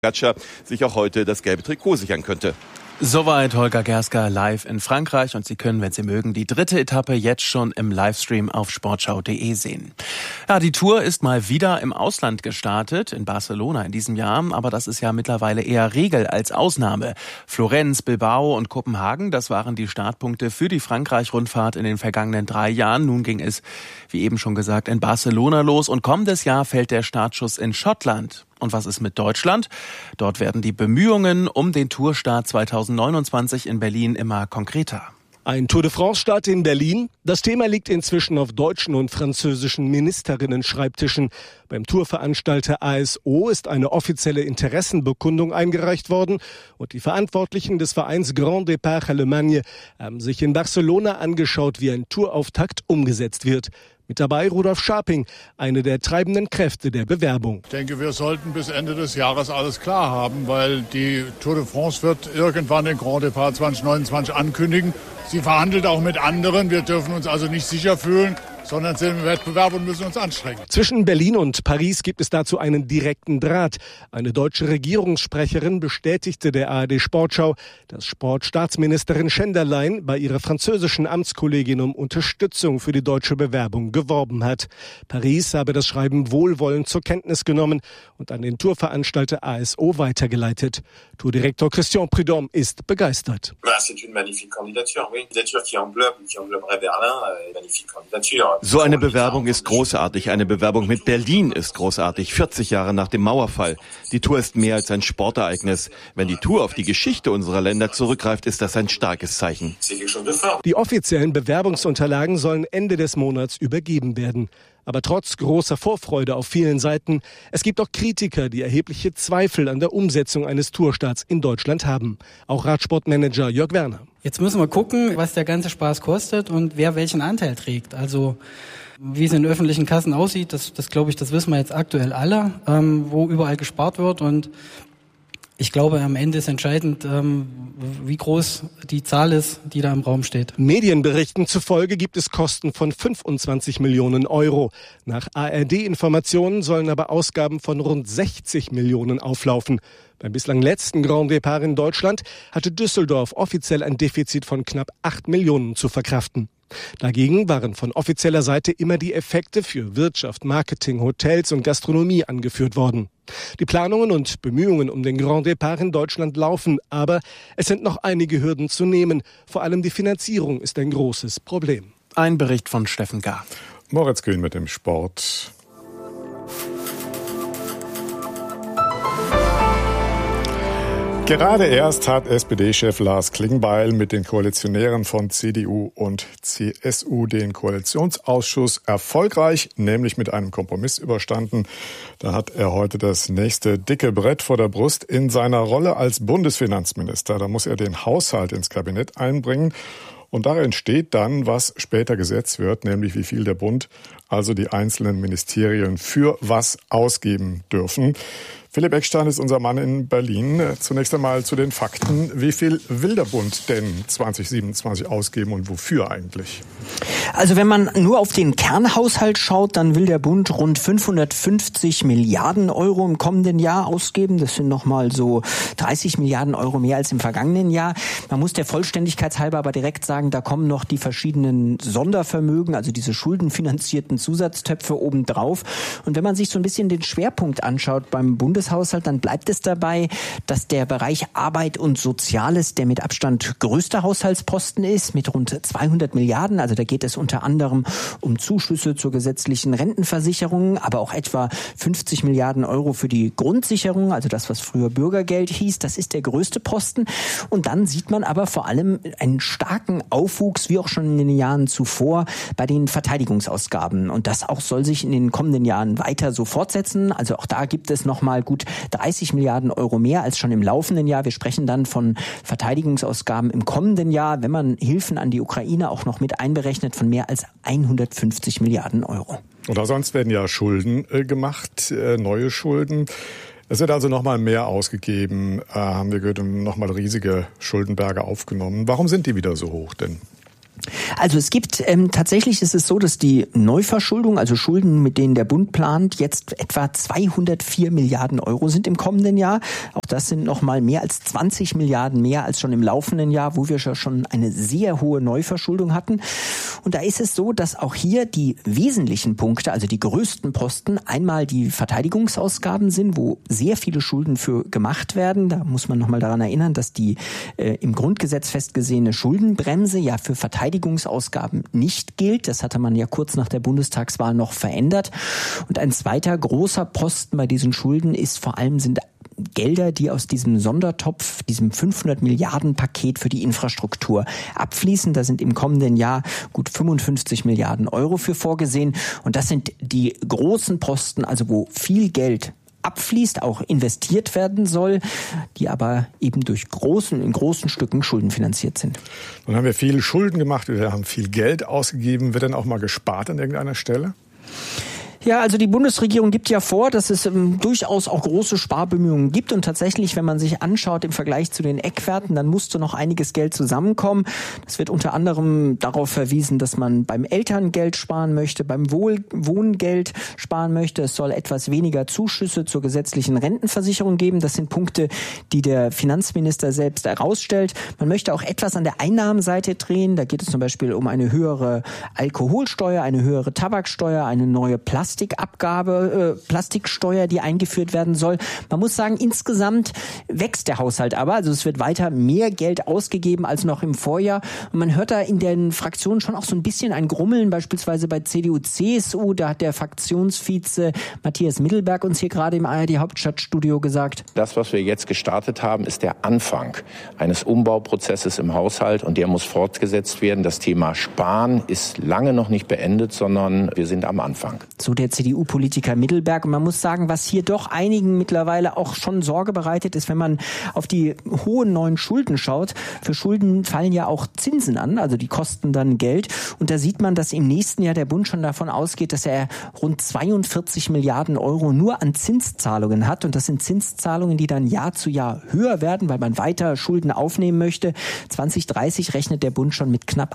Pogačar sich auch heute das gelbe Trikot sichern könnte. Soweit Holger Gerska live in Frankreich und Sie können, wenn Sie mögen, die dritte Etappe jetzt schon im Livestream auf sportschau.de sehen. Ja, die Tour ist mal wieder im Ausland gestartet, in Barcelona in diesem Jahr, aber das ist ja mittlerweile eher Regel als Ausnahme. Florenz, Bilbao und Kopenhagen, das waren die Startpunkte für die Frankreich-Rundfahrt in den vergangenen 3 Jahren. Nun ging es, wie eben schon gesagt, in Barcelona los und kommendes Jahr fällt der Startschuss in Schottland. Und was ist mit Deutschland? Dort werden die Bemühungen um den Tourstart 2029 in Berlin immer konkreter. Ein Tour de France-Start in Berlin. Das Thema liegt inzwischen auf deutschen und französischen Ministerinnen-Schreibtischen. Beim Tourveranstalter ASO ist eine offizielle Interessenbekundung eingereicht worden. Und die Verantwortlichen des Vereins Grand Départ Allemagne haben sich in Barcelona angeschaut, wie ein Tourauftakt umgesetzt wird. Mit dabei Rudolf Scharping, eine der treibenden Kräfte der Bewerbung. Ich denke, wir sollten bis Ende des Jahres alles klar haben, weil die Tour de France wird irgendwann den Grand Départ 2029 ankündigen. Sie verhandelt auch mit anderen. Wir dürfen uns also nicht sicher fühlen, sondern sind im Wettbewerb und müssen uns anstrengen. Zwischen Berlin und Paris gibt es dazu einen direkten Draht. Eine deutsche Regierungssprecherin bestätigte der ARD Sportschau, dass Sportstaatsministerin Schenderlein bei ihrer französischen Amtskollegin um Unterstützung für die deutsche Bewerbung geworben hat. Paris habe das Schreiben wohlwollend zur Kenntnis genommen und an den Tourveranstalter ASO weitergeleitet. Tourdirektor Christian Prudhomme ist begeistert. So eine Bewerbung ist großartig. Eine Bewerbung mit Berlin ist großartig. 40 Jahre nach dem Mauerfall. Die Tour ist mehr als ein Sportereignis. Wenn die Tour auf die Geschichte unserer Länder zurückgreift, ist das ein starkes Zeichen. Die offiziellen Bewerbungsunterlagen sollen Ende des Monats übergeben werden. Aber trotz großer Vorfreude auf vielen Seiten, es gibt auch Kritiker, die erhebliche Zweifel an der Umsetzung eines Tourstarts in Deutschland haben. Auch Radsportmanager Jörg Werner. Jetzt müssen wir gucken, was der ganze Spaß kostet und wer welchen Anteil trägt. Also wie es in öffentlichen Kassen aussieht, das glaube ich, das wissen wir jetzt aktuell alle, wo überall gespart wird. Und ich glaube, am Ende ist entscheidend, wie groß die Zahl ist, die da im Raum steht. Medienberichten zufolge gibt es Kosten von 25 Millionen Euro. Nach ARD-Informationen sollen aber Ausgaben von rund 60 Millionen auflaufen. Beim bislang letzten Grand Départ in Deutschland hatte Düsseldorf offiziell ein Defizit von knapp 8 Millionen zu verkraften. Dagegen waren von offizieller Seite immer die Effekte für Wirtschaft, Marketing, Hotels und Gastronomie angeführt worden. Die Planungen und Bemühungen um den Grand Départ in Deutschland laufen, aber es sind noch einige Hürden zu nehmen. Vor allem die Finanzierung ist ein großes Problem. Ein Bericht von Steffen Gar. Moritz Kühn mit dem Sport. Gerade erst hat SPD-Chef Lars Klingbeil mit den Koalitionären von CDU und CSU den Koalitionsausschuss erfolgreich, nämlich mit einem Kompromiss überstanden. Da hat er heute das nächste dicke Brett vor der Brust in seiner Rolle als Bundesfinanzminister. Da muss er den Haushalt ins Kabinett einbringen. Und darin steht dann, was später gesetzt wird, nämlich wie viel der Bund, also die einzelnen Ministerien, für was ausgeben dürfen. Philipp Eckstein ist unser Mann in Berlin. Zunächst einmal zu den Fakten. Wie viel will der Bund denn 2027 ausgeben und wofür eigentlich? Also wenn man nur auf den Kernhaushalt schaut, dann will der Bund rund 550 Milliarden Euro im kommenden Jahr ausgeben. Das sind nochmal so 30 Milliarden Euro mehr als im vergangenen Jahr. Man muss der Vollständigkeit halber aber direkt sagen, da kommen noch die verschiedenen Sondervermögen, also diese schuldenfinanzierten Zusatztöpfe obendrauf. Und wenn man sich so ein bisschen den Schwerpunkt anschaut beim Bundeshaushalt, dann bleibt es dabei, dass der Bereich Arbeit und Soziales der mit Abstand größte Haushaltsposten ist, mit rund 200 Milliarden. Also da geht es unter anderem um Zuschüsse zur gesetzlichen Rentenversicherung, aber auch etwa 50 Milliarden Euro für die Grundsicherung, also das, was früher Bürgergeld hieß. Das ist der größte Posten. Und dann sieht man aber vor allem einen starken Aufwuchs, wie auch schon in den Jahren zuvor, bei den Verteidigungsausgaben. Und das auch soll sich in den kommenden Jahren weiter so fortsetzen. Also auch da gibt es nochmal gut 30 Milliarden Euro mehr als schon im laufenden Jahr. Wir sprechen dann von Verteidigungsausgaben im kommenden Jahr, wenn man Hilfen an die Ukraine auch noch mit einberechnet, von mehr als 150 Milliarden Euro. Oder sonst werden ja Schulden gemacht, neue Schulden. Es wird also nochmal mehr ausgegeben, haben wir gehört, und nochmal riesige Schuldenberge aufgenommen. Warum sind die wieder so hoch denn? Also es gibt tatsächlich ist es so, dass die Neuverschuldung, also Schulden, mit denen der Bund plant, jetzt etwa 204 Milliarden Euro sind im kommenden Jahr. Auch das sind noch mal mehr als 20 Milliarden mehr als schon im laufenden Jahr, wo wir schon eine sehr hohe Neuverschuldung hatten. Und da ist es so, dass auch hier die wesentlichen Punkte, also die größten Posten, einmal die Verteidigungsausgaben sind, wo sehr viele Schulden für gemacht werden. Da muss man noch mal daran erinnern, dass die im Grundgesetz festgesehene Schuldenbremse ja für Verteidigungsausgaben nicht gilt. Das hatte man ja kurz nach der Bundestagswahl noch verändert. Und ein zweiter großer Posten bei diesen Schulden sind Gelder, die aus diesem Sondertopf, diesem 500 Milliarden Paket für die Infrastruktur abfließen. Da sind im kommenden Jahr gut 55 Milliarden Euro für vorgesehen. Und das sind die großen Posten, also wo viel Geld abfließt, auch investiert werden soll, die aber eben in großen Stücken schuldenfinanziert sind. Nun haben wir viele Schulden gemacht, wir haben viel Geld ausgegeben. Wird denn auch mal gespart an irgendeiner Stelle? Ja, also die Bundesregierung gibt ja vor, dass es durchaus auch große Sparbemühungen gibt. Und tatsächlich, wenn man sich anschaut im Vergleich zu den Eckwerten, dann musste noch einiges Geld zusammenkommen. Das wird unter anderem darauf verwiesen, dass man beim Elterngeld sparen möchte, beim Wohngeld sparen möchte. Es soll etwas weniger Zuschüsse zur gesetzlichen Rentenversicherung geben. Das sind Punkte, die der Finanzminister selbst herausstellt. Man möchte auch etwas an der Einnahmenseite drehen. Da geht es zum Beispiel um eine höhere Alkoholsteuer, eine höhere Tabaksteuer, eine neue Plastiksteuer, die eingeführt werden soll. Man muss sagen, insgesamt wächst der Haushalt aber. Also es wird weiter mehr Geld ausgegeben als noch im Vorjahr. Und man hört da in den Fraktionen schon auch so ein bisschen ein Grummeln, beispielsweise bei CDU, CSU. Da hat der Fraktionsvize Matthias Mittelberg uns hier gerade im ARD-Hauptstadtstudio gesagt. Das, was wir jetzt gestartet haben, ist der Anfang eines Umbauprozesses im Haushalt und der muss fortgesetzt werden. Das Thema Sparen ist lange noch nicht beendet, sondern wir sind am Anfang. So der CDU-Politiker Mittelberg. Und man muss sagen, was hier doch einigen mittlerweile auch schon Sorge bereitet, ist, wenn man auf die hohen neuen Schulden schaut. Für Schulden fallen ja auch Zinsen an, also die kosten dann Geld. Und da sieht man, dass im nächsten Jahr der Bund schon davon ausgeht, dass er rund 42 Milliarden Euro nur an Zinszahlungen hat. Und das sind Zinszahlungen, die dann Jahr zu Jahr höher werden, weil man weiter Schulden aufnehmen möchte. 2030 rechnet der Bund schon mit knapp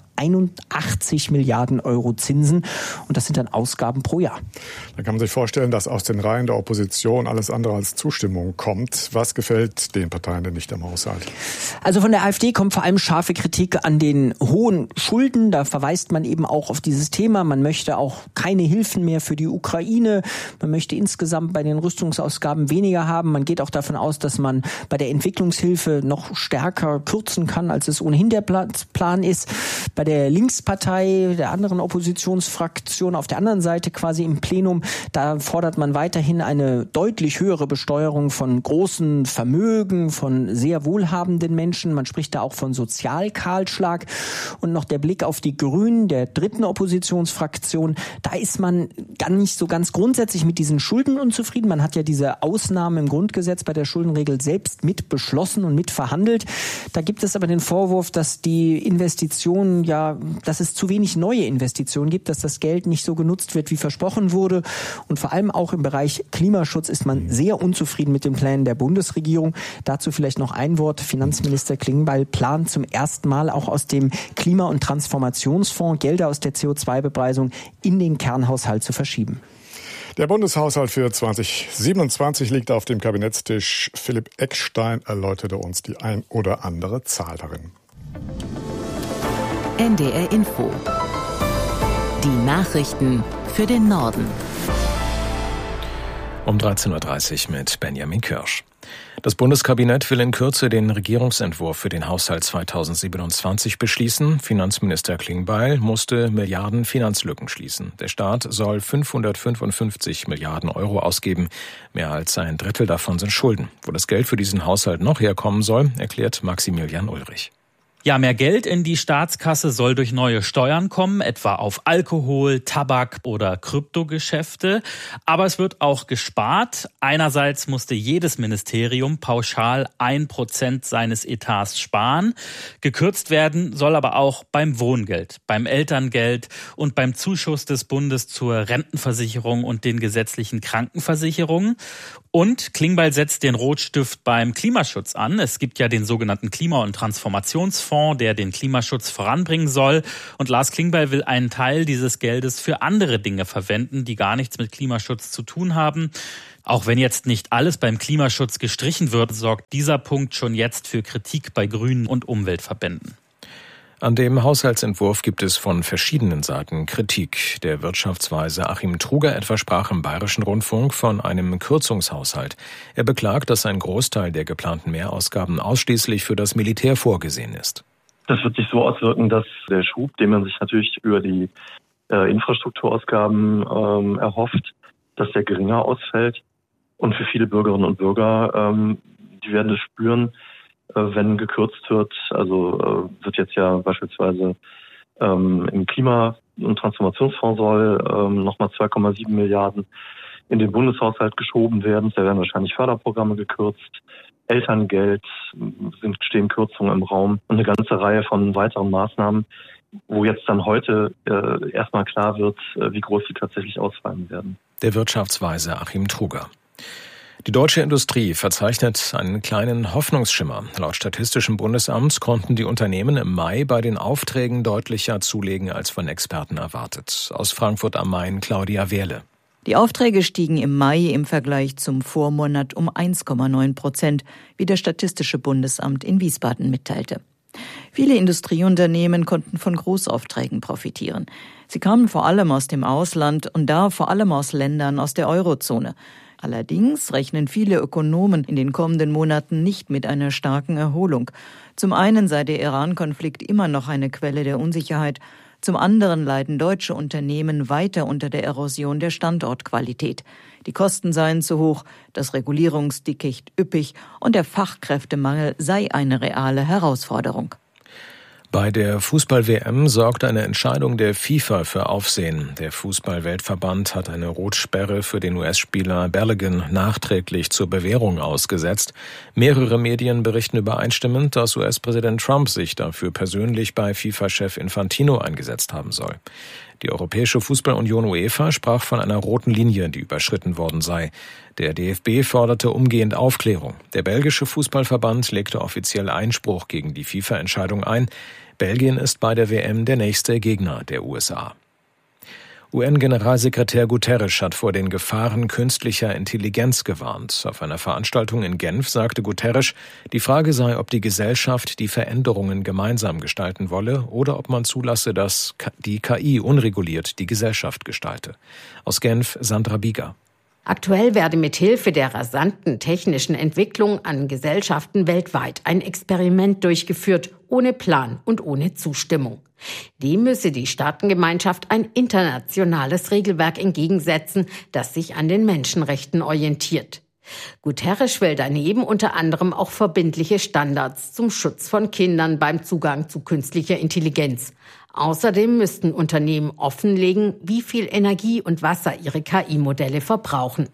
81 Milliarden Euro Zinsen. Und das sind dann Ausgaben pro Jahr. Da kann man sich vorstellen, dass aus den Reihen der Opposition alles andere als Zustimmung kommt. Was gefällt den Parteien denn nicht am Haushalt? Also von der AfD kommt vor allem scharfe Kritik an den hohen Schulden. Da verweist man eben auch auf dieses Thema. Man möchte auch keine Hilfen mehr für die Ukraine. Man möchte insgesamt bei den Rüstungsausgaben weniger haben. Man geht auch davon aus, dass man bei der Entwicklungshilfe noch stärker kürzen kann, als es ohnehin der Plan ist. Bei der Linkspartei, der anderen Oppositionsfraktion auf der anderen Seite quasi im Plenum, da fordert man weiterhin eine deutlich höhere Besteuerung von großen Vermögen, von sehr wohlhabenden Menschen. Man spricht da auch von Sozialkahlschlag. Und noch der Blick auf die Grünen, der dritten Oppositionsfraktion, da ist man gar nicht so ganz grundsätzlich mit diesen Schulden unzufrieden. Man hat ja diese Ausnahmen im Grundgesetz bei der Schuldenregel selbst mit beschlossen und mit verhandelt. Da gibt es aber den Vorwurf, dass die Investitionen, dass es zu wenig neue Investitionen gibt, dass das Geld nicht so genutzt wird, wie versprochen wurde. Und vor allem auch im Bereich Klimaschutz ist man sehr unzufrieden mit den Plänen der Bundesregierung. Dazu vielleicht noch ein Wort. Finanzminister Klingbeil plant zum ersten Mal auch aus dem Klima- und Transformationsfonds Gelder aus der CO2-Bepreisung in den Kernhaushalt zu verschieben. Der Bundeshaushalt für 2027 liegt auf dem Kabinettstisch. Philipp Eckstein erläuterte uns die ein oder andere Zahl darin. NDR Info. Die Nachrichten für den Norden. Um 13.30 Uhr mit Benjamin Kirsch. Das Bundeskabinett will in Kürze den Regierungsentwurf für den Haushalt 2027 beschließen. Finanzminister Klingbeil musste Milliarden Finanzlücken schließen. Der Staat soll 555 Milliarden Euro ausgeben. Mehr als ein Drittel davon sind Schulden. Wo das Geld für diesen Haushalt noch herkommen soll, erklärt Maximilian Ulrich. Ja, mehr Geld in die Staatskasse soll durch neue Steuern kommen, etwa auf Alkohol, Tabak oder Kryptogeschäfte. Aber es wird auch gespart. Einerseits musste jedes Ministerium pauschal 1% seines Etats sparen. Gekürzt werden soll aber auch beim Wohngeld, beim Elterngeld und beim Zuschuss des Bundes zur Rentenversicherung und den gesetzlichen Krankenversicherungen. Und Klingbeil setzt den Rotstift beim Klimaschutz an. Es gibt ja den sogenannten Klima- und Transformationsfonds, der den Klimaschutz voranbringen soll. Und Lars Klingbeil will einen Teil dieses Geldes für andere Dinge verwenden, die gar nichts mit Klimaschutz zu tun haben. Auch wenn jetzt nicht alles beim Klimaschutz gestrichen wird, sorgt dieser Punkt schon jetzt für Kritik bei Grünen und Umweltverbänden. An dem Haushaltsentwurf gibt es von verschiedenen Seiten Kritik. Der Wirtschaftsweise Achim Truger etwa sprach im Bayerischen Rundfunk von einem Kürzungshaushalt. Er beklagt, dass ein Großteil der geplanten Mehrausgaben ausschließlich für das Militär vorgesehen ist. Das wird sich so auswirken, dass der Schub, den man sich natürlich über die Infrastrukturausgaben erhofft, dass der geringer ausfällt. Und für viele Bürgerinnen und Bürger, die werden es spüren, wenn gekürzt wird. Also wird jetzt ja beispielsweise im Klima- und Transformationsfonds soll nochmal 2,7 Milliarden in den Bundeshaushalt geschoben werden. Da werden wahrscheinlich Förderprogramme gekürzt. Elterngeld stehen Kürzungen im Raum und eine ganze Reihe von weiteren Maßnahmen, wo jetzt dann heute erstmal klar wird, wie groß sie tatsächlich ausfallen werden. Der Wirtschaftsweise Achim Truger. Die deutsche Industrie verzeichnet einen kleinen Hoffnungsschimmer. Laut Statistischem Bundesamt konnten die Unternehmen im Mai bei den Aufträgen deutlicher zulegen als von Experten erwartet. Aus Frankfurt am Main Claudia Wehrle. Die Aufträge stiegen im Mai im Vergleich zum Vormonat um 1,9%, wie das Statistische Bundesamt in Wiesbaden mitteilte. Viele Industrieunternehmen konnten von Großaufträgen profitieren. Sie kamen vor allem aus dem Ausland und da vor allem aus Ländern aus der Eurozone. Allerdings rechnen viele Ökonomen in den kommenden Monaten nicht mit einer starken Erholung. Zum einen sei der Iran-Konflikt immer noch eine Quelle der Unsicherheit, zum anderen leiden deutsche Unternehmen weiter unter der Erosion der Standortqualität. Die Kosten seien zu hoch, das Regulierungsdickicht üppig und der Fachkräftemangel sei eine reale Herausforderung. Bei der Fußball-WM sorgt eine Entscheidung der FIFA für Aufsehen. Der Fußball-Weltverband hat eine Rotsperre für den US-Spieler Balogun nachträglich zur Bewährung ausgesetzt. Mehrere Medien berichten übereinstimmend, dass US-Präsident Trump sich dafür persönlich bei FIFA-Chef Infantino eingesetzt haben soll. Die Europäische Fußball-Union UEFA sprach von einer roten Linie, die überschritten worden sei. Der DFB forderte umgehend Aufklärung. Der belgische Fußballverband legte offiziell Einspruch gegen die FIFA-Entscheidung ein. Belgien ist bei der WM der nächste Gegner der USA. UN-Generalsekretär Guterres hat vor den Gefahren künstlicher Intelligenz gewarnt. Auf einer Veranstaltung in Genf sagte Guterres, die Frage sei, ob die Gesellschaft die Veränderungen gemeinsam gestalten wolle oder ob man zulasse, dass die KI unreguliert die Gesellschaft gestalte. Aus Genf Sandra Bieger. Aktuell werde mithilfe der rasanten technischen Entwicklung an Gesellschaften weltweit ein Experiment durchgeführt, ohne Plan und ohne Zustimmung. Dem müsse die Staatengemeinschaft ein internationales Regelwerk entgegensetzen, das sich an den Menschenrechten orientiert. Guterres will daneben unter anderem auch verbindliche Standards zum Schutz von Kindern beim Zugang zu künstlicher Intelligenz. Außerdem müssten Unternehmen offenlegen, wie viel Energie und Wasser ihre KI-Modelle verbrauchen.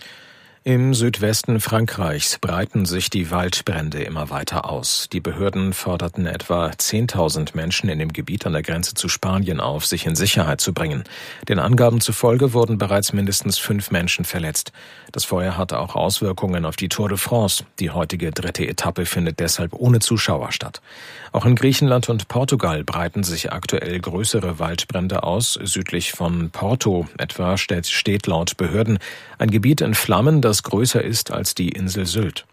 Im Südwesten Frankreichs breiten sich die Waldbrände immer weiter aus. Die Behörden forderten etwa 10.000 Menschen in dem Gebiet an der Grenze zu Spanien auf, sich in Sicherheit zu bringen. Den Angaben zufolge wurden bereits mindestens 5 Menschen verletzt. Das Feuer hatte auch Auswirkungen auf die Tour de France. Die heutige 3. Etappe findet deshalb ohne Zuschauer statt. Auch in Griechenland und Portugal breiten sich aktuell größere Waldbrände aus. Südlich von Porto etwa steht laut Behörden ein Gebiet in Flammen, das größer ist als die Insel Sylt.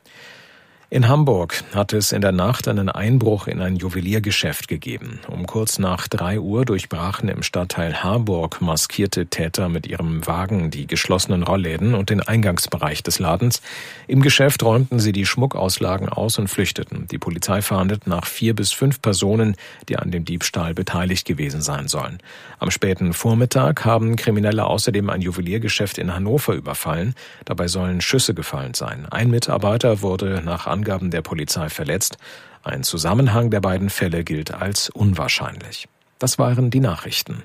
In Hamburg hat es in der Nacht einen Einbruch in ein Juweliergeschäft gegeben. Um kurz nach 3 Uhr durchbrachen im Stadtteil Harburg maskierte Täter mit ihrem Wagen die geschlossenen Rollläden und den Eingangsbereich des Ladens. Im Geschäft räumten sie die Schmuckauslagen aus und flüchteten. Die Polizei fahndet nach 4 bis 5 Personen, die an dem Diebstahl beteiligt gewesen sein sollen. Am späten Vormittag haben Kriminelle außerdem ein Juweliergeschäft in Hannover überfallen. Dabei sollen Schüsse gefallen sein. Ein Mitarbeiter wurde nach Angaben der Polizei verletzt. Ein Zusammenhang der beiden Fälle gilt als unwahrscheinlich. Das waren die Nachrichten.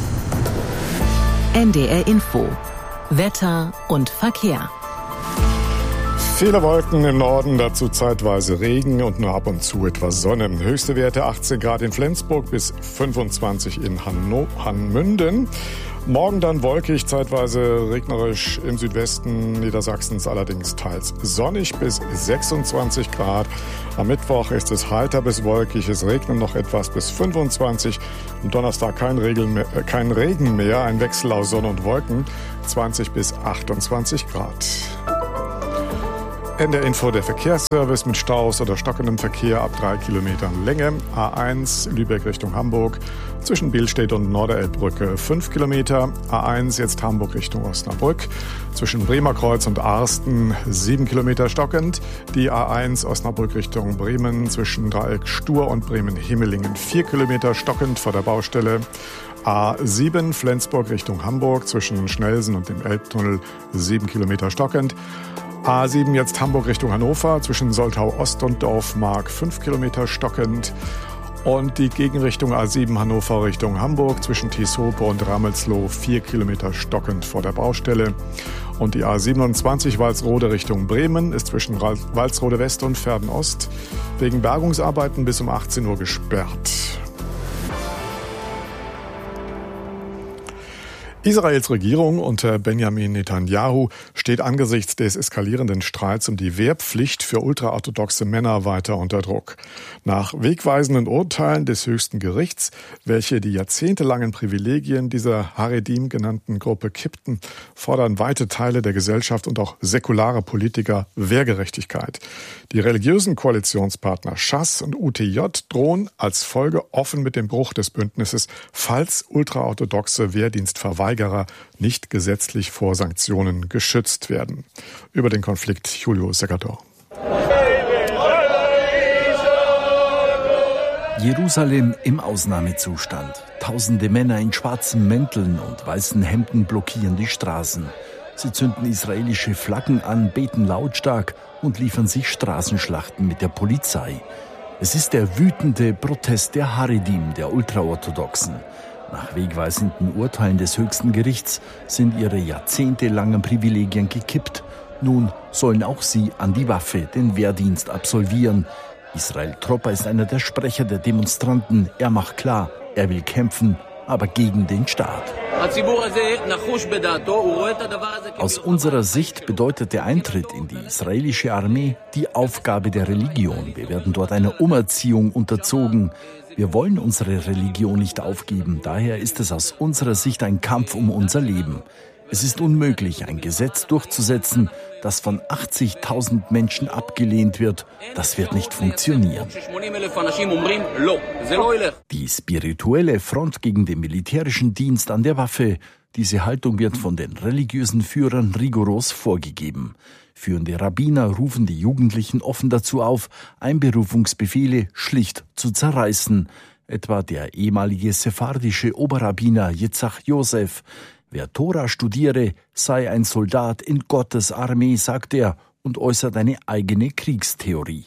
NDR Info. Wetter und Verkehr. Viele Wolken im Norden, dazu zeitweise Regen und nur ab und zu etwas Sonne. Höchste Werte 18 Grad in Flensburg bis 25 in Hanmünden. Morgen dann wolkig, zeitweise regnerisch im Südwesten Niedersachsens, allerdings teils sonnig bis 26 Grad. Am Mittwoch ist es heiter bis wolkig, es regnet noch etwas bis 25. Am Donnerstag kein Regen mehr, ein Wechsel aus Sonne und Wolken, 20 bis 28 Grad. NDR Info, der Verkehrsservice mit Staus oder stockendem Verkehr ab 3 Kilometern Länge. A1 Lübeck Richtung Hamburg zwischen Billstedt und Norderelbbrücke 5 Kilometer. A1 jetzt Hamburg Richtung Osnabrück zwischen Bremerkreuz und Arsten 7 Kilometer stockend. Die A1 Osnabrück Richtung Bremen zwischen Dreieck Stur und Bremen-Himmelingen 4 Kilometer stockend vor der Baustelle. A7 Flensburg Richtung Hamburg zwischen Schnelsen und dem Elbtunnel 7 Kilometer stockend. A7 jetzt Hamburg Richtung Hannover zwischen Soltau Ost und Dorfmark 5 Kilometer stockend. Und die Gegenrichtung A7 Hannover Richtung Hamburg zwischen Tieshope und Rammelsloh 4 Kilometer stockend vor der Baustelle. Und die A27 Walsrode Richtung Bremen ist zwischen Walsrode West und Verden Ost wegen Bergungsarbeiten bis um 18 Uhr gesperrt. Israels Regierung unter Benjamin Netanyahu steht angesichts des eskalierenden Streits um die Wehrpflicht für ultraorthodoxe Männer weiter unter Druck. Nach wegweisenden Urteilen des höchsten Gerichts, welche die jahrzehntelangen Privilegien dieser Haredim genannten Gruppe kippten, fordern weite Teile der Gesellschaft und auch säkulare Politiker Wehrgerechtigkeit. Die religiösen Koalitionspartner Schass und UTJ drohen als Folge offen mit dem Bruch des Bündnisses, falls ultraorthodoxe Wehrdienstverweigerer nicht gesetzlich vor Sanktionen geschützt werden. Über den Konflikt Julio Segador. Jerusalem im Ausnahmezustand. Tausende Männer in schwarzen Mänteln und weißen Hemden blockieren die Straßen. Sie zünden israelische Flaggen an, beten lautstark und liefern sich Straßenschlachten mit der Polizei. Es ist der wütende Protest der Haredim, der Ultraorthodoxen. Nach wegweisenden Urteilen des höchsten Gerichts sind ihre jahrzehntelangen Privilegien gekippt. Nun sollen auch sie an die Waffe den Wehrdienst absolvieren. Israel Tropper ist einer der Sprecher der Demonstranten. Er macht klar, er will kämpfen, aber gegen den Staat. Aus unserer Sicht bedeutet der Eintritt in die israelische Armee die Aufgabe der Religion. Wir werden dort einer Umerziehung unterzogen. Wir wollen unsere Religion nicht aufgeben. Daher ist es aus unserer Sicht ein Kampf um unser Leben. Es ist unmöglich, ein Gesetz durchzusetzen, das von 80.000 Menschen abgelehnt wird. Das wird nicht funktionieren. Die spirituelle Front gegen den militärischen Dienst an der Waffe, diese Haltung wird von den religiösen Führern rigoros vorgegeben. Führende Rabbiner rufen die Jugendlichen offen dazu auf, Einberufungsbefehle schlicht zu zerreißen. Etwa der ehemalige sephardische Oberrabbiner Yitzhak Yosef. Wer Tora studiere, sei ein Soldat in Gottes Armee, sagt er und äußert eine eigene Kriegstheorie.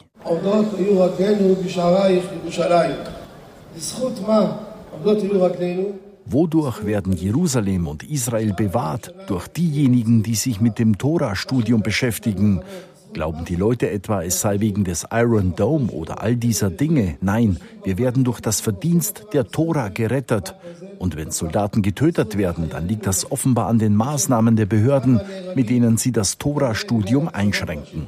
Wodurch werden Jerusalem und Israel bewahrt? Durch diejenigen, die sich mit dem Tora-Studium beschäftigen. Glauben die Leute etwa, es sei wegen des Iron Dome oder all dieser Dinge? Nein, wir werden durch das Verdienst der Tora gerettet. Und wenn Soldaten getötet werden, dann liegt das offenbar an den Maßnahmen der Behörden, mit denen sie das Tora-Studium einschränken.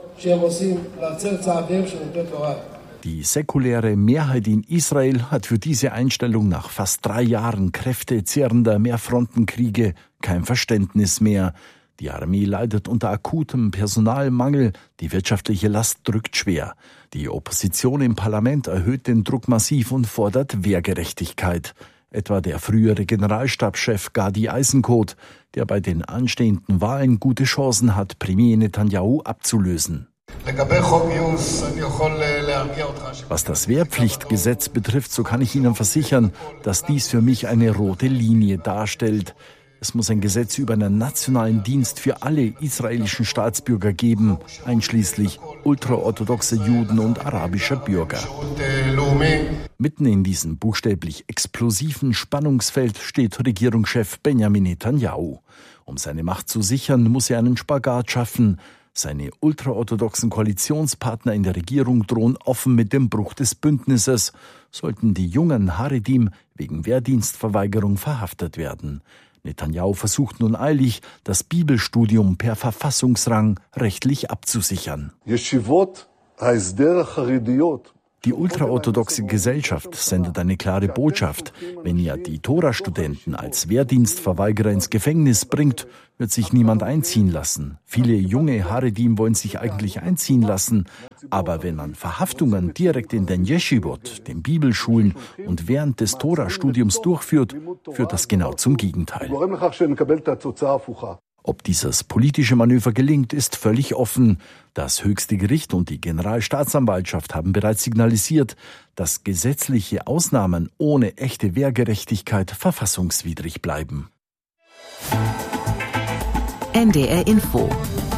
Die säkuläre Mehrheit in Israel hat für diese Einstellung nach fast 3 Jahren kräftezehrender Mehrfrontenkriege kein Verständnis mehr. Die Armee leidet unter akutem Personalmangel, die wirtschaftliche Last drückt schwer. Die Opposition im Parlament erhöht den Druck massiv und fordert Wehrgerechtigkeit. Etwa der frühere Generalstabschef Gadi Eisenkot, der bei den anstehenden Wahlen gute Chancen hat, Premier Netanyahu abzulösen. Was das Wehrpflichtgesetz betrifft, so kann ich Ihnen versichern, dass dies für mich eine rote Linie darstellt. Es muss ein Gesetz über einen nationalen Dienst für alle israelischen Staatsbürger geben, einschließlich ultraorthodoxe Juden und arabischer Bürger. Mitten in diesem buchstäblich explosiven Spannungsfeld steht Regierungschef Benjamin Netanyahu. Um seine Macht zu sichern, muss er einen Spagat schaffen. Seine ultraorthodoxen Koalitionspartner in der Regierung drohen offen mit dem Bruch des Bündnisses, sollten die jungen Haredim wegen Wehrdienstverweigerung verhaftet werden. Netanyahu versucht nun eilig, das Bibelstudium per Verfassungsrang rechtlich abzusichern. Die ultraorthodoxe Gesellschaft sendet eine klare Botschaft. Wenn ihr die Tora-Studenten als Wehrdienstverweigerer ins Gefängnis bringt, wird sich niemand einziehen lassen. Viele junge Haredim wollen sich eigentlich einziehen lassen. Aber wenn man Verhaftungen direkt in den Yeshivot, den Bibelschulen und während des Tora-Studiums durchführt, führt das genau zum Gegenteil. Ob dieses politische Manöver gelingt, ist völlig offen. Das höchste Gericht und die Generalstaatsanwaltschaft haben bereits signalisiert, dass gesetzliche Ausnahmen ohne echte Wehrgerechtigkeit verfassungswidrig bleiben. NDR Info.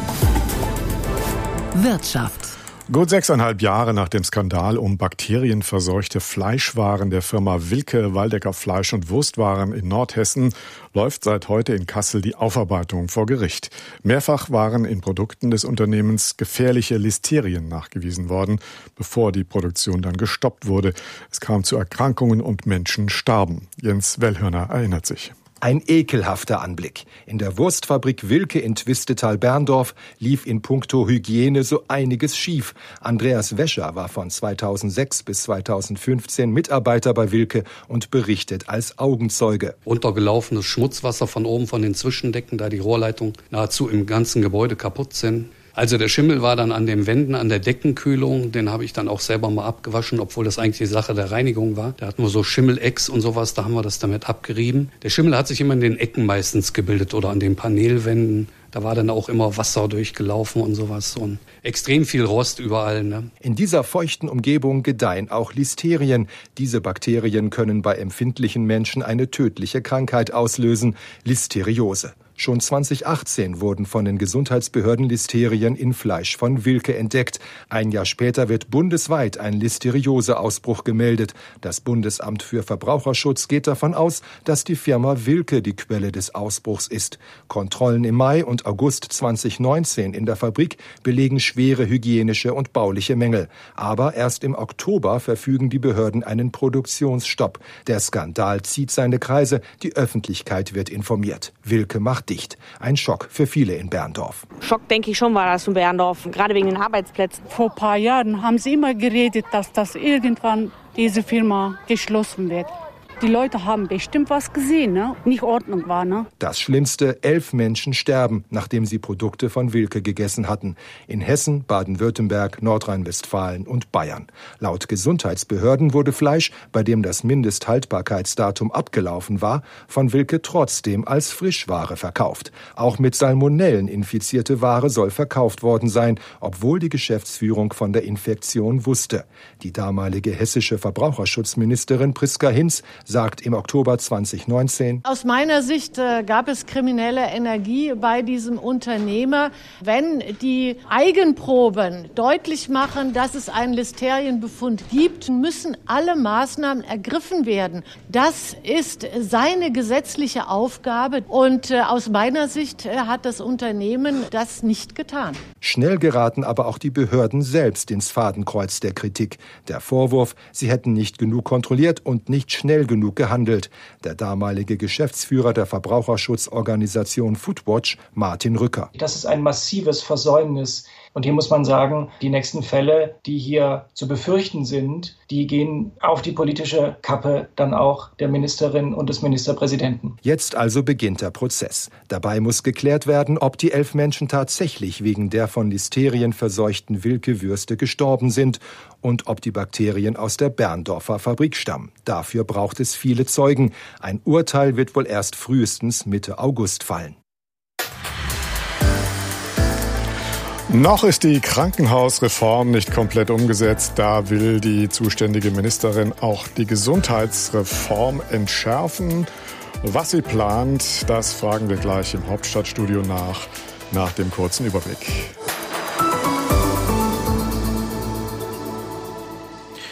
Wirtschaft. Gut 6,5 Jahre nach dem Skandal um bakterienverseuchte Fleischwaren der Firma Wilke Waldecker Fleisch- und Wurstwaren in Nordhessen läuft seit heute in Kassel die Aufarbeitung vor Gericht. Mehrfach waren in Produkten des Unternehmens gefährliche Listerien nachgewiesen worden, bevor die Produktion dann gestoppt wurde. Es kam zu Erkrankungen und Menschen starben. Jens Wellhörner erinnert sich. Ein ekelhafter Anblick. In der Wurstfabrik Wilke in Twistetal-Berndorf lief in puncto Hygiene so einiges schief. Andreas Wäscher war von 2006 bis 2015 Mitarbeiter bei Wilke und berichtet als Augenzeuge. Runtergelaufenes Schmutzwasser von oben von den Zwischendecken, da die Rohrleitungen nahezu im ganzen Gebäude kaputt sind. Also der Schimmel war dann an den Wänden, an der Deckenkühlung. Den habe ich dann auch selber mal abgewaschen, obwohl das eigentlich die Sache der Reinigung war. Da hatten wir so Schimmelecks und sowas, da haben wir das damit abgerieben. Der Schimmel hat sich immer in den Ecken meistens gebildet oder an den Paneelwänden. Da war dann auch immer Wasser durchgelaufen und sowas und extrem viel Rost überall. Ne? In dieser feuchten Umgebung gedeihen auch Listerien. Diese Bakterien können bei empfindlichen Menschen eine tödliche Krankheit auslösen, Listeriose. Schon 2018 wurden von den Gesundheitsbehörden Listerien in Fleisch von Wilke entdeckt. Ein Jahr später wird bundesweit ein Listerioseausbruch gemeldet. Das Bundesamt für Verbraucherschutz geht davon aus, dass die Firma Wilke die Quelle des Ausbruchs ist. Kontrollen im Mai und August 2019 in der Fabrik belegen schwere hygienische und bauliche Mängel. Aber erst im Oktober verfügen die Behörden einen Produktionsstopp. Der Skandal zieht seine Kreise, die Öffentlichkeit wird informiert. Wilke macht dicht. Ein Schock für viele in Berndorf. Schock, denke ich schon, war das in Berndorf, gerade wegen den Arbeitsplätzen. Vor ein paar Jahren haben sie immer geredet, dass das irgendwann diese Firma geschlossen wird. Die Leute haben bestimmt was gesehen, ne? Nicht Ordnung war, ne? Das Schlimmste, 11 Menschen sterben, nachdem sie Produkte von Wilke gegessen hatten. In Hessen, Baden-Württemberg, Nordrhein-Westfalen und Bayern. Laut Gesundheitsbehörden wurde Fleisch, bei dem das Mindesthaltbarkeitsdatum abgelaufen war, von Wilke trotzdem als Frischware verkauft. Auch mit Salmonellen infizierte Ware soll verkauft worden sein, obwohl die Geschäftsführung von der Infektion wusste. Die damalige hessische Verbraucherschutzministerin Priska Hinz sagt im Oktober 2019: Aus meiner Sicht gab es kriminelle Energie bei diesem Unternehmer. Wenn die Eigenproben deutlich machen, dass es einen Listerienbefund gibt, müssen alle Maßnahmen ergriffen werden. Das ist seine gesetzliche Aufgabe und aus meiner Sicht hat das Unternehmen das nicht getan. Schnell geraten aber auch die Behörden selbst ins Fadenkreuz der Kritik. Der Vorwurf, sie hätten nicht genug kontrolliert und nicht schnell genug gehandelt. Der damalige Geschäftsführer der Verbraucherschutzorganisation Foodwatch, Martin Rücker. Das ist ein massives Versäumnis. Und hier muss man sagen, die nächsten Fälle, die hier zu befürchten sind, die gehen auf die politische Kappe dann auch der Ministerin und des Ministerpräsidenten. Jetzt also beginnt der Prozess. Dabei muss geklärt werden, ob die 11 Menschen tatsächlich wegen der von Listerien verseuchten Wilke-Würste gestorben sind und ob die Bakterien aus der Berndorfer Fabrik stammen. Dafür braucht es viele Zeugen. Ein Urteil wird wohl erst frühestens Mitte August fallen. Noch ist die Krankenhausreform nicht komplett umgesetzt. Da will die zuständige Ministerin auch die Gesundheitsreform entschärfen. Was sie plant, das fragen wir gleich im Hauptstadtstudio nach dem kurzen Überblick.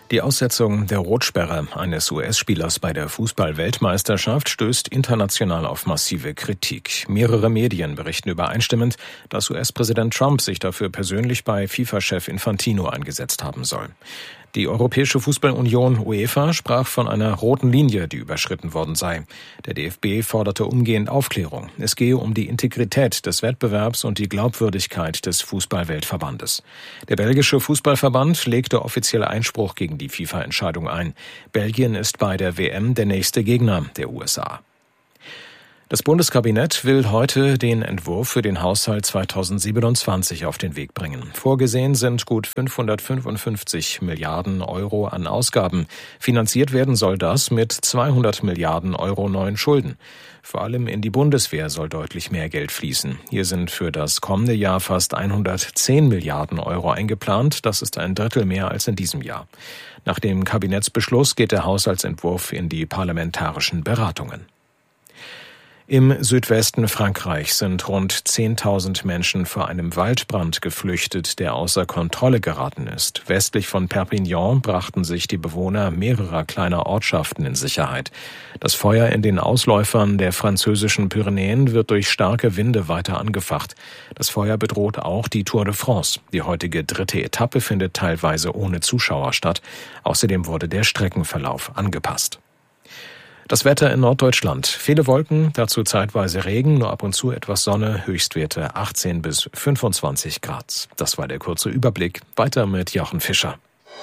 Die Aussetzung der Rotsperre eines US-Spielers bei der Fußball-Weltmeisterschaft stößt international auf massive Kritik. Mehrere Medien berichten übereinstimmend, dass US-Präsident Trump sich dafür persönlich bei FIFA-Chef Infantino eingesetzt haben soll. Die Europäische Fußballunion UEFA sprach von einer roten Linie, die überschritten worden sei. Der DFB forderte umgehend Aufklärung. Es gehe um die Integrität des Wettbewerbs und die Glaubwürdigkeit des Fußball-Weltverbandes. Der belgische Fußballverband legte offiziell Einspruch gegen die FIFA-Entscheidung ein. Belgien ist bei der WM der nächste Gegner der USA. Das Bundeskabinett will heute den Entwurf für den Haushalt 2027 auf den Weg bringen. Vorgesehen sind gut 555 Milliarden Euro an Ausgaben. Finanziert werden soll das mit 200 Milliarden Euro neuen Schulden. Vor allem in die Bundeswehr soll deutlich mehr Geld fließen. Hier sind für das kommende Jahr fast 110 Milliarden Euro eingeplant. Das ist ein Drittel mehr als in diesem Jahr. Nach dem Kabinettsbeschluss geht der Haushaltsentwurf in die parlamentarischen Beratungen. Im Südwesten Frankreichs sind rund 10.000 Menschen vor einem Waldbrand geflüchtet, der außer Kontrolle geraten ist. Westlich von Perpignan brachten sich die Bewohner mehrerer kleiner Ortschaften in Sicherheit. Das Feuer in den Ausläufern der französischen Pyrenäen wird durch starke Winde weiter angefacht. Das Feuer bedroht auch die Tour de France. Die heutige 3. Etappe findet teilweise ohne Zuschauer statt. Außerdem wurde der Streckenverlauf angepasst. Das Wetter in Norddeutschland. Viele Wolken, dazu zeitweise Regen, nur ab und zu etwas Sonne, Höchstwerte 18 bis 25 Grad. Das war der kurze Überblick. Weiter mit Jochen Fischer.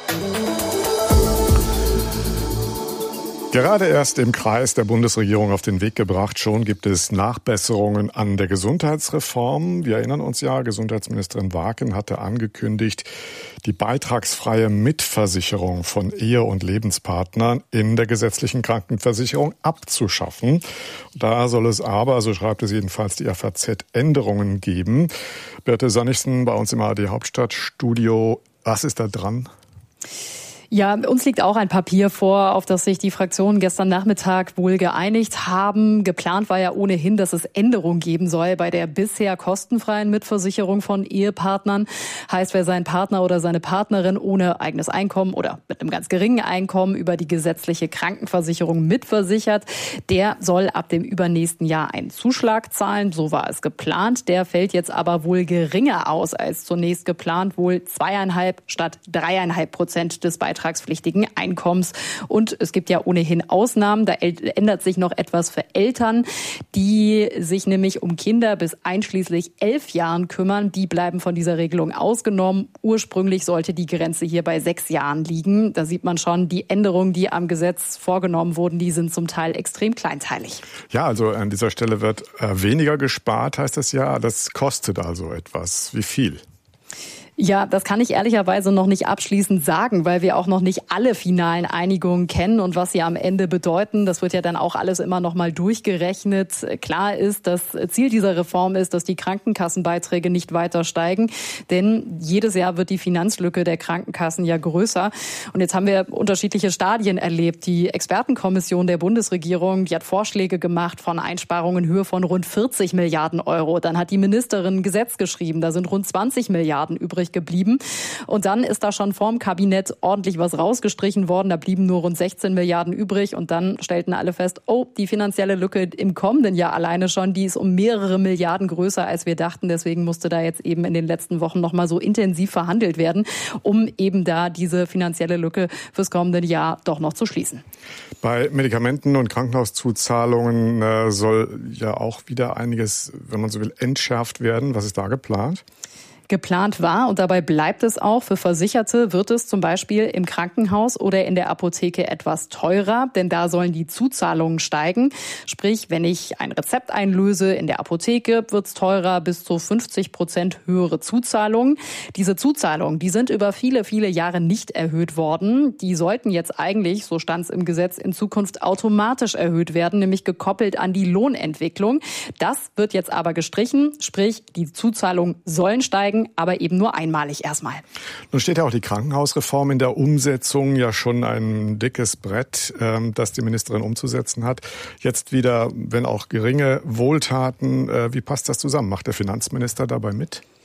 Gerade erst im Kreis der Bundesregierung auf den Weg gebracht. Schon gibt es Nachbesserungen an der Gesundheitsreform. Wir erinnern uns ja, Gesundheitsministerin Waken hatte angekündigt, die beitragsfreie Mitversicherung von Ehe- und Lebenspartnern in der gesetzlichen Krankenversicherung abzuschaffen. Da soll es aber, so schreibt es jedenfalls die FAZ, Änderungen geben. Birte Sönnigsen bei uns im ARD Hauptstadtstudio. Was ist da dran? Ja, uns liegt auch ein Papier vor, auf das sich die Fraktionen gestern Nachmittag wohl geeinigt haben. Geplant war ja ohnehin, dass es Änderungen geben soll bei der bisher kostenfreien Mitversicherung von Ehepartnern. Heißt, wer seinen Partner oder seine Partnerin ohne eigenes Einkommen oder mit einem ganz geringen Einkommen über die gesetzliche Krankenversicherung mitversichert, der soll ab dem übernächsten Jahr einen Zuschlag zahlen. So war es geplant. Der fällt jetzt aber wohl geringer aus als zunächst geplant, wohl 2,5 statt 3,5% des beitragspflichtigen Einkommens. Und es gibt ja ohnehin Ausnahmen. Da ändert sich noch etwas für Eltern, die sich nämlich um Kinder bis einschließlich 11 Jahren kümmern. Die bleiben von dieser Regelung ausgenommen. Ursprünglich sollte die Grenze hier bei 6 Jahren liegen. Da sieht man schon, die Änderungen, die am Gesetz vorgenommen wurden, die sind zum Teil extrem kleinteilig. Ja, also an dieser Stelle wird weniger gespart, heißt das ja. Das kostet also etwas. Wie viel? Ja, das kann ich ehrlicherweise noch nicht abschließend sagen, weil wir auch noch nicht alle finalen Einigungen kennen und was sie am Ende bedeuten. Das wird ja dann auch alles immer noch mal durchgerechnet. Klar ist, das Ziel dieser Reform ist, dass die Krankenkassenbeiträge nicht weiter steigen, denn jedes Jahr wird die Finanzlücke der Krankenkassen ja größer. Und jetzt haben wir unterschiedliche Stadien erlebt. Die Expertenkommission der Bundesregierung, die hat Vorschläge gemacht von Einsparungen in Höhe von rund 40 Milliarden Euro. Dann hat die Ministerin ein Gesetz geschrieben, da sind rund 20 Milliarden übrig geblieben. Und dann ist da schon vorm Kabinett ordentlich was rausgestrichen worden. Da blieben nur rund 16 Milliarden übrig. Und dann stellten alle fest, oh, die finanzielle Lücke im kommenden Jahr alleine schon, die ist um mehrere Milliarden größer, als wir dachten. Deswegen musste da jetzt eben in den letzten Wochen noch mal so intensiv verhandelt werden, um eben da diese finanzielle Lücke fürs kommende Jahr doch noch zu schließen. Bei Medikamenten und Krankenhauszuzahlungen soll ja auch wieder einiges, wenn man so will, entschärft werden. Was ist da geplant? Geplant war, und dabei bleibt es auch, für Versicherte wird es zum Beispiel im Krankenhaus oder in der Apotheke etwas teurer, denn da sollen die Zuzahlungen steigen. Sprich, wenn ich ein Rezept einlöse in der Apotheke, wird es teurer, bis zu 50% höhere Zuzahlungen. Diese Zuzahlungen, die sind über viele, viele Jahre nicht erhöht worden. Die sollten jetzt eigentlich, so stand es im Gesetz, in Zukunft automatisch erhöht werden, nämlich gekoppelt an die Lohnentwicklung. Das wird jetzt aber gestrichen, sprich, die Zuzahlungen sollen steigen, aber eben nur einmalig erstmal. Nun steht ja auch die Krankenhausreform in der Umsetzung, ja schon ein dickes Brett, das die Ministerin umzusetzen hat. Jetzt wieder, wenn auch geringe Wohltaten. Wie passt das zusammen? Macht der Finanzminister dabei mit?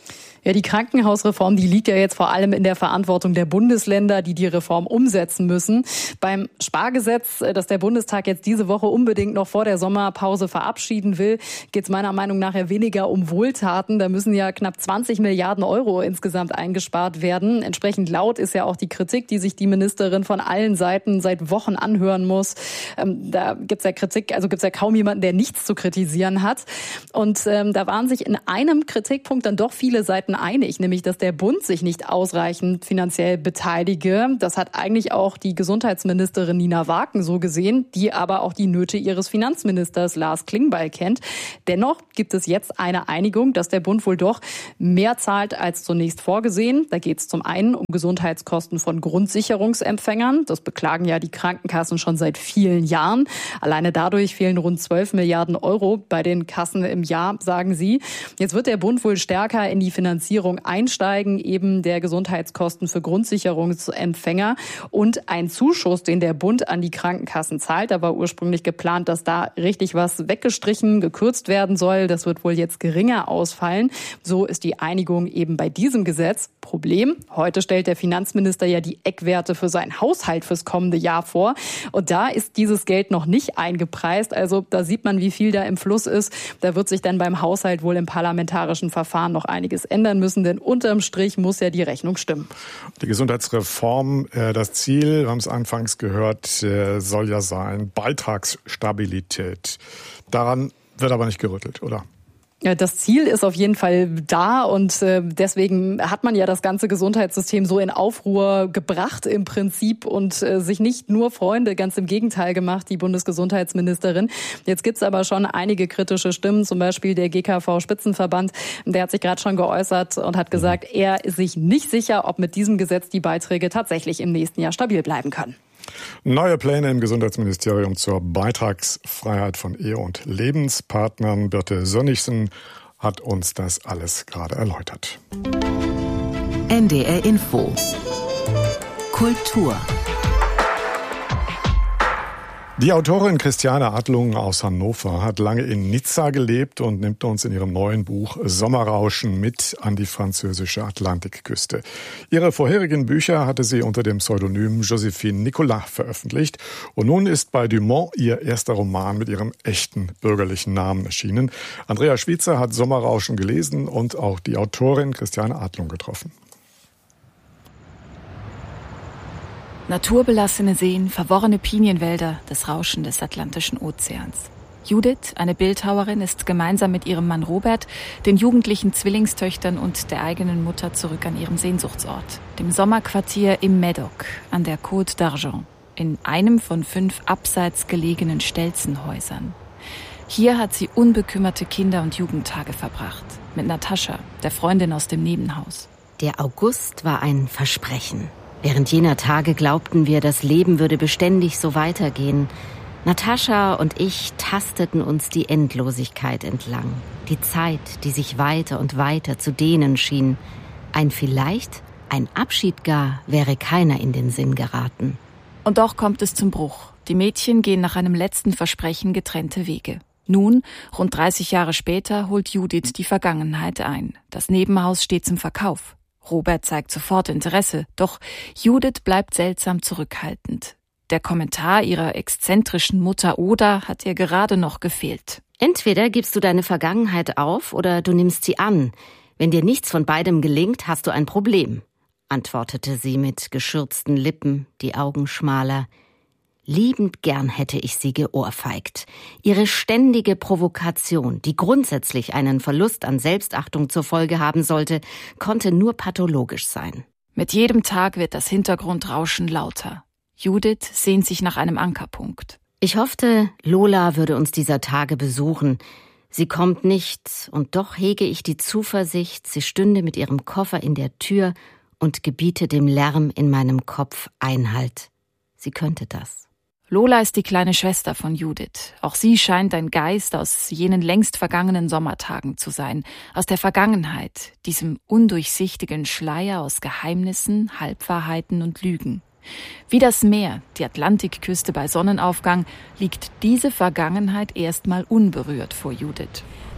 Ja, die Krankenhausreform, die liegt ja jetzt vor allem in der Verantwortung der Bundesländer, die die Reform umsetzen müssen. Beim Spargesetz, das der Bundestag jetzt diese Woche unbedingt noch vor der Sommerpause verabschieden will, geht es meiner Meinung nach ja weniger um Wohltaten. Da müssen ja knapp 20 Milliarden Euro insgesamt eingespart werden. Entsprechend laut ist ja auch die Kritik, die sich die Ministerin von allen Seiten seit Wochen anhören muss. Da gibt's ja Kritik, also gibt's ja kaum jemanden, der nichts zu kritisieren hat. Und da waren sich in einem Kritikpunkt dann doch viele Seiten einig, nämlich dass der Bund sich nicht ausreichend finanziell beteilige. Das hat eigentlich auch die Gesundheitsministerin Nina Waken so gesehen, die aber auch die Nöte ihres Finanzministers Lars Klingbeil kennt. Dennoch gibt es jetzt eine Einigung, dass der Bund wohl doch mehr zahlt als zunächst vorgesehen. Da geht es zum einen um Gesundheitskosten von Grundsicherungsempfängern. Das beklagen ja die Krankenkassen schon seit vielen Jahren. Alleine dadurch fehlen rund 12 Milliarden Euro bei den Kassen im Jahr, sagen sie. Jetzt wird der Bund wohl stärker in die Finanzierung einsteigen, eben der Gesundheitskosten für Grundsicherungsempfänger und ein Zuschuss, den der Bund an die Krankenkassen zahlt. Da war ursprünglich geplant, dass da richtig was weggestrichen, gekürzt werden soll. Das wird wohl jetzt geringer ausfallen. So ist die Einigung eben bei diesem Gesetz. Problem: Heute stellt der Finanzminister ja die Eckwerte für seinen Haushalt fürs kommende Jahr vor. Und da ist dieses Geld noch nicht eingepreist. Also da sieht man, wie viel da im Fluss ist. Da wird sich dann beim Haushalt wohl im parlamentarischen Verfahren noch einiges ändern müssen, denn unterm Strich muss ja die Rechnung stimmen. Die Gesundheitsreform, das Ziel, wir haben es anfangs gehört, soll ja sein Beitragsstabilität. Daran wird aber nicht gerüttelt, oder? Ja, das Ziel ist auf jeden Fall da und deswegen hat man ja das ganze Gesundheitssystem so in Aufruhr gebracht im Prinzip und sich nicht nur Freunde, ganz im Gegenteil gemacht, die Bundesgesundheitsministerin. Jetzt gibt's aber schon einige kritische Stimmen, zum Beispiel der GKV-Spitzenverband, der hat sich gerade schon geäußert und hat gesagt, er ist sich nicht sicher, ob mit diesem Gesetz die Beiträge tatsächlich im nächsten Jahr stabil bleiben können. Neue Pläne im Gesundheitsministerium zur Beitragsfreiheit von Ehe- und Lebenspartnern. Birte Sönnigsen hat uns das alles gerade erläutert. NDR Info. Kultur. Die Autorin Christiane Adlung aus Hannover hat lange in Nizza gelebt und nimmt uns in ihrem neuen Buch Sommerrauschen mit an die französische Atlantikküste. Ihre vorherigen Bücher hatte sie unter dem Pseudonym Joséphine Nicolas veröffentlicht und nun ist bei Dumont ihr erster Roman mit ihrem echten bürgerlichen Namen erschienen. Andrea Schwitzer hat Sommerrauschen gelesen und auch die Autorin Christiane Adlung getroffen. Naturbelassene Seen, verworrene Pinienwälder, das Rauschen des Atlantischen Ozeans. Judith, eine Bildhauerin, ist gemeinsam mit ihrem Mann Robert, den jugendlichen Zwillingstöchtern und der eigenen Mutter zurück an ihrem Sehnsuchtsort, dem Sommerquartier im Médoc an der Côte d'Argent, in einem von 5 abseits gelegenen Stelzenhäusern. Hier hat sie unbekümmerte Kinder- und Jugendtage verbracht, mit Natascha, der Freundin aus dem Nebenhaus. Der August war ein Versprechen. Während jener Tage glaubten wir, das Leben würde beständig so weitergehen. Natascha und ich tasteten uns die Endlosigkeit entlang. Die Zeit, die sich weiter und weiter zu dehnen schien. Ein Vielleicht, ein Abschied gar, wäre keiner in den Sinn geraten. Und doch kommt es zum Bruch. Die Mädchen gehen nach einem letzten Versprechen getrennte Wege. Nun, rund 30 Jahre später, holt Judith die Vergangenheit ein. Das Nebenhaus steht zum Verkauf. Robert zeigt sofort Interesse, doch Judith bleibt seltsam zurückhaltend. Der Kommentar ihrer exzentrischen Mutter Oda hat ihr gerade noch gefehlt. Entweder gibst du deine Vergangenheit auf oder du nimmst sie an. Wenn dir nichts von beidem gelingt, hast du ein Problem, antwortete sie mit geschürzten Lippen, die Augen schmaler. Liebend gern hätte ich sie geohrfeigt. Ihre ständige Provokation, die grundsätzlich einen Verlust an Selbstachtung zur Folge haben sollte, konnte nur pathologisch sein. Mit jedem Tag wird das Hintergrundrauschen lauter. Judith sehnt sich nach einem Ankerpunkt. Ich hoffte, Lola würde uns dieser Tage besuchen. Sie kommt nicht, und doch hege ich die Zuversicht, sie stünde mit ihrem Koffer in der Tür und gebiete dem Lärm in meinem Kopf Einhalt. Sie könnte das. Lola ist die kleine Schwester von Judith. Auch sie scheint ein Geist aus jenen längst vergangenen Sommertagen zu sein. Aus der Vergangenheit, diesem undurchsichtigen Schleier aus Geheimnissen, Halbwahrheiten und Lügen. Wie das Meer, die Atlantikküste bei Sonnenaufgang, liegt diese Vergangenheit erstmal unberührt vor Judith.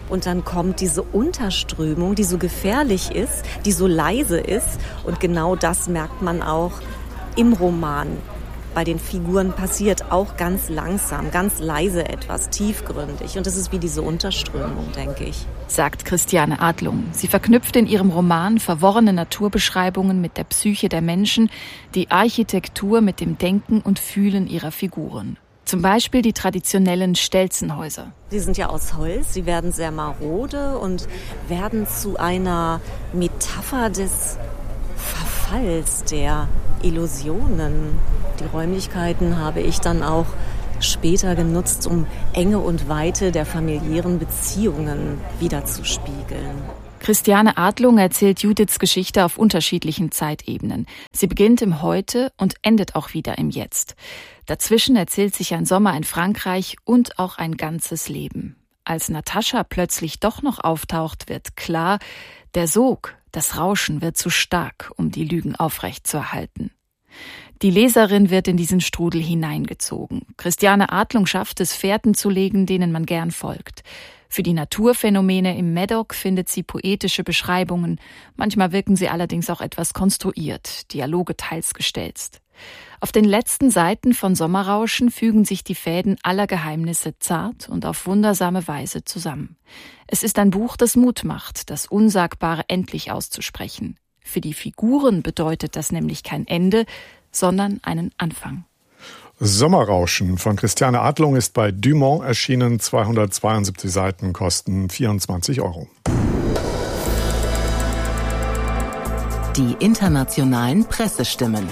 Und dann kommt diese Unterströmung, die so gefährlich ist, die so leise ist. Und genau das merkt man auch im Roman. Bei den Figuren passiert auch ganz langsam, ganz leise etwas, tiefgründig. Und das ist wie diese Unterströmung, denke ich. Sagt Christiane Adlung. Sie verknüpft in ihrem Roman verworrene Naturbeschreibungen mit der Psyche der Menschen, die Architektur mit dem Denken und Fühlen ihrer Figuren. Zum Beispiel die traditionellen Stelzenhäuser. Sie sind ja aus Holz, sie werden sehr marode und werden zu einer Metapher des Verfalls, der Illusionen. Die Räumlichkeiten habe ich dann auch später genutzt, um Enge und Weite der familiären Beziehungen wiederzuspiegeln. Christiane Adlung erzählt Judiths Geschichte auf unterschiedlichen Zeitebenen. Sie beginnt im Heute und endet auch wieder im Jetzt. Dazwischen erzählt sich ein Sommer in Frankreich und auch ein ganzes Leben. Als Natascha plötzlich doch noch auftaucht, wird klar, der Sog, das Rauschen wird zu stark, um die Lügen aufrechtzuerhalten. Die Leserin wird in diesen Strudel hineingezogen. Christiane Adlung schafft es, Fährten zu legen, denen man gern folgt. Für die Naturphänomene im Medoc findet sie poetische Beschreibungen. Manchmal wirken sie allerdings auch etwas konstruiert, Dialoge teils gestelzt. Auf den letzten Seiten von Sommerrauschen fügen sich die Fäden aller Geheimnisse zart und auf wundersame Weise zusammen. Es ist ein Buch, das Mut macht, das Unsagbare endlich auszusprechen. Für die Figuren bedeutet das nämlich kein Ende, sondern einen Anfang. Sommerrauschen von Christiane Adlung ist bei Dumont erschienen. 272 Seiten kosten 24 €. Die internationalen Pressestimmen.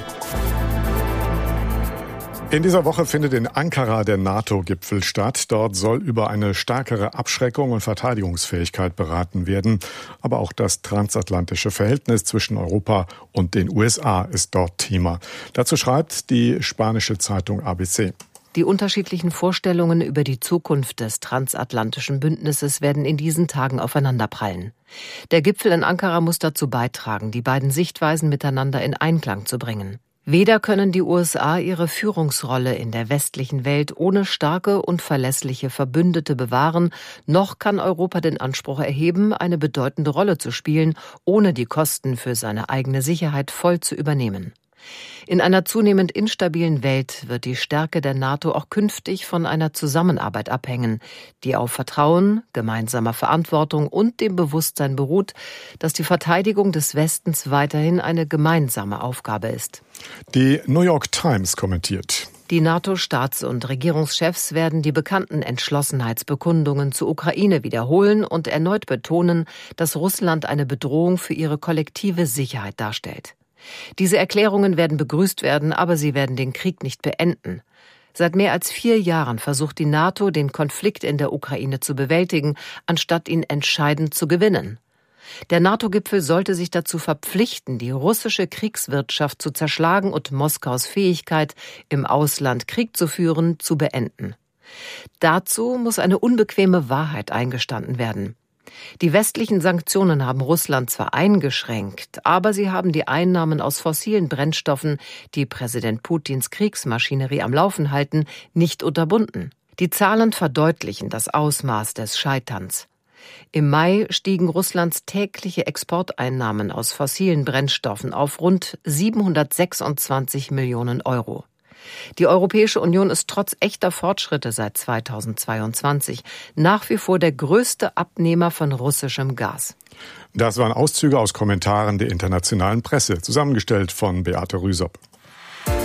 In dieser Woche findet in Ankara der NATO-Gipfel statt. Dort soll über eine stärkere Abschreckung und Verteidigungsfähigkeit beraten werden. Aber auch das transatlantische Verhältnis zwischen Europa und den USA ist dort Thema. Dazu schreibt die spanische Zeitung ABC. Die unterschiedlichen Vorstellungen über die Zukunft des transatlantischen Bündnisses werden in diesen Tagen aufeinanderprallen. Der Gipfel in Ankara muss dazu beitragen, die beiden Sichtweisen miteinander in Einklang zu bringen. Weder können die USA ihre Führungsrolle in der westlichen Welt ohne starke und verlässliche Verbündete bewahren, noch kann Europa den Anspruch erheben, eine bedeutende Rolle zu spielen, ohne die Kosten für seine eigene Sicherheit voll zu übernehmen. In einer zunehmend instabilen Welt wird die Stärke der NATO auch künftig von einer Zusammenarbeit abhängen, die auf Vertrauen, gemeinsamer Verantwortung und dem Bewusstsein beruht, dass die Verteidigung des Westens weiterhin eine gemeinsame Aufgabe ist. Die New York Times kommentiert: Die NATO-Staats- und Regierungschefs werden die bekannten Entschlossenheitsbekundungen zur Ukraine wiederholen und erneut betonen, dass Russland eine Bedrohung für ihre kollektive Sicherheit darstellt. Diese Erklärungen werden begrüßt werden, aber sie werden den Krieg nicht beenden. Seit mehr als 4 Jahren versucht die NATO, den Konflikt in der Ukraine zu bewältigen, anstatt ihn entscheidend zu gewinnen. Der NATO-Gipfel sollte sich dazu verpflichten, die russische Kriegswirtschaft zu zerschlagen und Moskaus Fähigkeit, im Ausland Krieg zu führen, zu beenden. Dazu muss eine unbequeme Wahrheit eingestanden werden. Die westlichen Sanktionen haben Russland zwar eingeschränkt, aber sie haben die Einnahmen aus fossilen Brennstoffen, die Präsident Putins Kriegsmaschinerie am Laufen halten, nicht unterbunden. Die Zahlen verdeutlichen das Ausmaß des Scheiterns. Im Mai stiegen Russlands tägliche Exporteinnahmen aus fossilen Brennstoffen auf rund 726 Millionen €. Die Europäische Union ist trotz echter Fortschritte seit 2022 nach wie vor der größte Abnehmer von russischem Gas. Das waren Auszüge aus Kommentaren der internationalen Presse, zusammengestellt von Beate Rüsop.